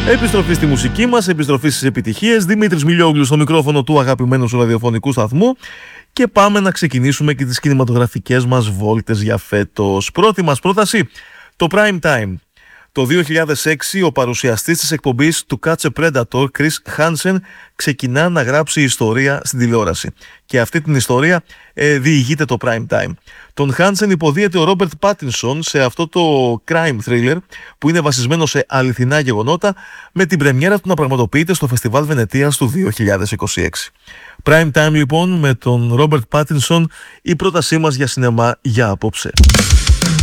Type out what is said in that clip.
Επιστροφή στη μουσική μας, επιστροφή στις επιτυχίες. Δημήτρης Μιλιόγλου στο μικρόφωνο του αγαπημένου σου ραδιοφωνικού σταθμού. Και πάμε να ξεκινήσουμε και τις κινηματογραφικές μας βόλτες για φέτος. Πρώτη μας πρόταση, το Prime Time. Το 2006 ο παρουσιαστής της εκπομπής του Catch a Predator, Chris Hansen, ξεκινά να γράψει ιστορία στην τηλεόραση. Και αυτή την ιστορία διηγείται το Prime Time. Τον Hansen υποδίεται ο Robert Pattinson σε αυτό το crime thriller που είναι βασισμένο σε αληθινά γεγονότα, με την πρεμιέρα του να πραγματοποιείται στο Φεστιβάλ Βενετίας του 2026. Prime Time λοιπόν με τον Robert Pattinson, η πρότασή μας για σινεμά για απόψε.